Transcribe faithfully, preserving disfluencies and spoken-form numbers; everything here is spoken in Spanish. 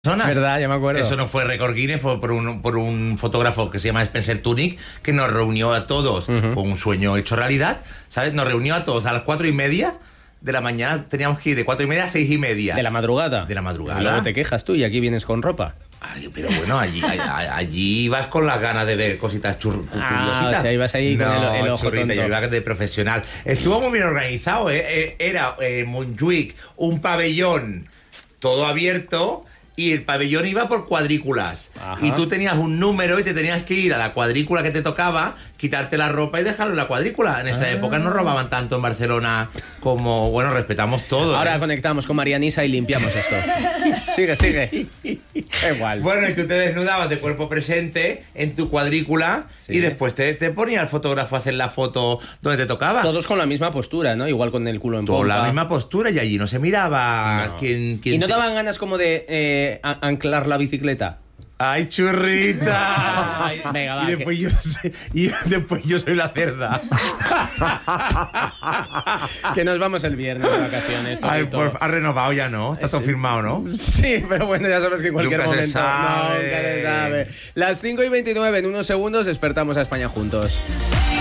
personas. Es verdad, ya me acuerdo. Eso no fue récord Guinness, fue por un, por un fotógrafo que se llama Spencer Tunick, que nos reunió a todos. Uh-huh. Fue un sueño hecho realidad, ¿sabes? Nos reunió a todos a las cuatro y media de la mañana. Teníamos que ir de cuatro y media a seis y media. ¿De la madrugada? De la madrugada. Y luego te quejas tú y aquí vienes con ropa. Ay, pero bueno, allí, allí vas con las ganas de ver cositas chur- ah, curiositas. O sea, ibas ahí no, con el, el ojo churrita, tonto. yo iba de profesional. Estuvo muy bien organizado, ¿eh? Era en Montjuic un pabellón todo abierto y el pabellón iba por cuadrículas. Ajá. Y tú tenías un número y te tenías que ir a la cuadrícula que te tocaba, quitarte la ropa y dejarlo en la cuadrícula. En esa ah. época no robaban tanto en Barcelona como, bueno, respetamos todo. Ahora ¿eh? Conectamos con Marianisa y limpiamos esto. Sigue, sigue. Igual. Bueno, y tú te desnudabas de cuerpo presente en tu cuadrícula sí. y después te, te ponía el fotógrafo a hacer la foto donde te tocaba. Todos con la misma postura, ¿no? Igual con el culo en pompa. pompa. Con la misma postura y allí no se miraba no. quién, quién ¿Y no te... daban ganas como de eh, anclar la bicicleta? ¡Ay, churrita! Ay, venga, va, y, después que... yo soy, y después yo soy la cerda. Que nos vamos el viernes de vacaciones. Ay, por, ha renovado ya, ¿no? Está sí. todo firmado, ¿no? Sí, pero bueno, ya sabes que en cualquier nunca momento... Se sabe. Nunca se sabe. Las cinco y veintinueve, en unos segundos despertamos a España juntos.